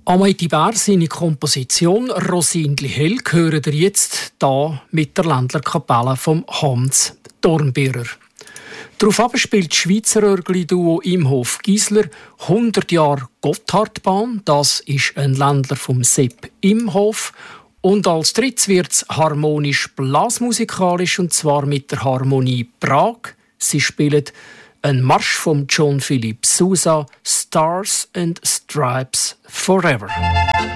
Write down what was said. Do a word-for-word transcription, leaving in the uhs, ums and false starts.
Ameti Bär, seine Komposition «Rosinli hell» hören ihr jetzt hier mit der Ländlerkapelle von Hans Dornbirrer. Darauf spielt das Schweizer Örgli-Duo Imhof Giesler hundert Jahre Gotthardbahn. Das ist ein Ländler vom Sepp Imhof. Und als drittes wird es harmonisch-blasmusikalisch, und zwar mit der Harmonie Prag. Sie spielen einen Marsch von John Philip Sousa, «Stars and Stripes Forever».